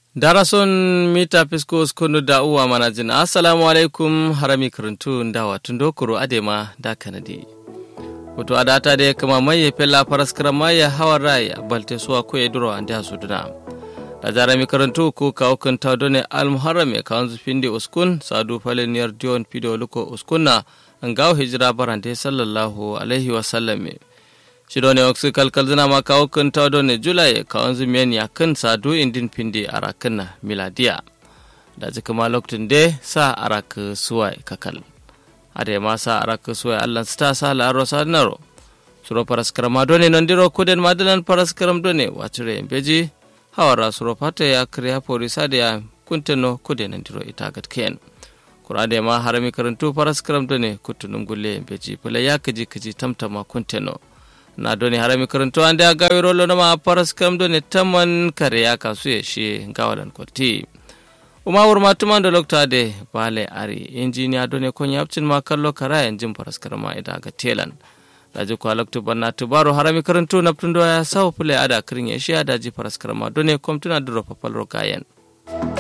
Darason mita fiskos kunu da uwa manajin assalamu alaikum harami karantu ndawa tundokuru adema da kanadi wato adata da kama mai fella faraskara mai hawar raya balte suwa ko eduro ande hasuduna da jarami karantu ko kawkan tawdone almuharram ka wanzu finde uskun sadu faleniyar dion pido luko uskunna ngaw hijra barante sallallahu alaihi wasallam shidone oksi kalkal zina ma kawkan tawdone julai ka wanzu men yakan sadu indin pindi arakan miladiya da jika ma lokacin de sa arak suwai kakal ade ma sa arak suwai Allah sta sa la rosa naro suro paraskrama done nondiro kuden madalan paraskram done wacure beji hawara suro pate ya kriya polisa de kunteno kuden nondiro itagat ken kurade ma harami karantu paraskram done kutunum gulle beji pula ya kaji tamtama kunteno na doni harami karanto ande agawi rolo nama paraskram doni taman kariya kasuye shi gawalan koti umawur matuman da lokta de bale ari injiniya doni kon yapcin ma kallo kara yanjin paraskrama ida ga telan daji kwa loktu banna tubaro harami karanto naptundo ya saw pule ada kirin ya shi adaji paraskrama doni komtuna duro papal rokayen